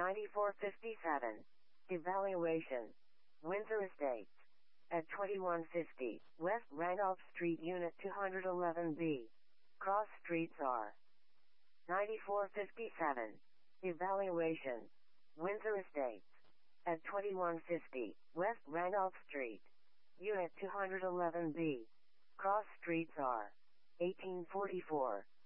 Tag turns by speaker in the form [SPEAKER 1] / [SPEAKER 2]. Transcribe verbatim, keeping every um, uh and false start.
[SPEAKER 1] ninety-four fifty-seven. Evaluation. Windsor Estates. At twenty-one fifty, West Randolph Street, Unit two eleven B. Cross streets are. ninety-four fifty-seven. Evaluation. Windsor Estates. At twenty-one fifty, West Randolph Street. Unit two eleven B. Cross streets are. eighteen forty-four.